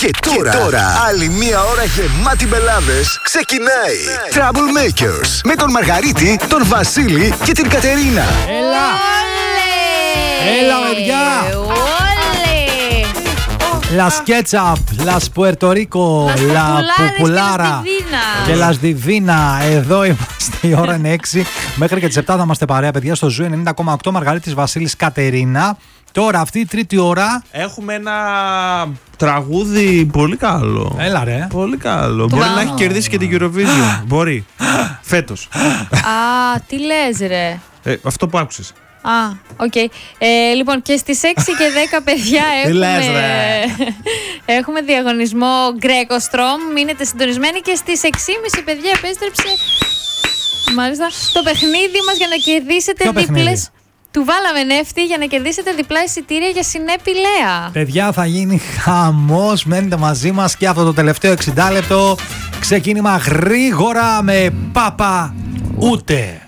Και τώρα, άλλη μία ώρα γεμάτη μπελάδες ξεκινάει. Troublemakers με τον Μαργαρίτη, τον Βασίλη και την Κατερίνα. Έλα, παιδιά! Las Ketchup, Las Puerto Rico, La Populara και Las Divina. Εδώ είμαστε, η ώρα είναι 6. Μέχρι και τις 7 θα είμαστε παρέα, παιδιά, στο Ζου 90,8. Μαργαρίτης, Βασίλης, Κατερίνα. Τώρα, αυτή η τρίτη ώρα έχουμε ένα τραγούδι πολύ καλό. Έλα ρε. Πολύ καλό. Μπορεί να έχει κερδίσει και την Eurovision. Μπορεί. Φέτος. Α, τι λες ρε. Αυτό που άκουσες. Οκ. Λοιπόν, και στις 6 και 10, παιδιά, έχουμε διαγωνισμό Greco Strom. Μείνετε συντονισμένοι και στις 6.30, παιδιά, επέστρεψε μάλιστα το παιχνίδι μας για να κερδίσετε διπλές. Του βάλαμε νεύτη για να κερδίσετε διπλά εισιτήρια για Συνέπη Λέα. Παιδιά, θα γίνει χαμός. Μένετε μαζί μας και αυτό το τελευταίο 60 λεπτό. Ξεκίνημα γρήγορα με Πάπα Ούτε.